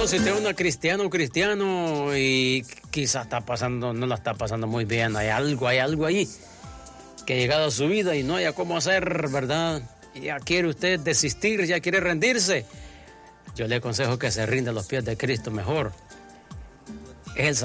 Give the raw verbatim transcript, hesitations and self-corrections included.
escuchando, si usted es una cristiana o cristiano y quizás está pasando, no la está pasando muy bien, hay algo, hay algo ahí que ha llegado a su vida y no haya cómo hacer, ¿verdad? Ya quiere usted desistir, ya quiere rendirse. Yo le aconsejo que se rinda a los pies de Cristo mejor. Es el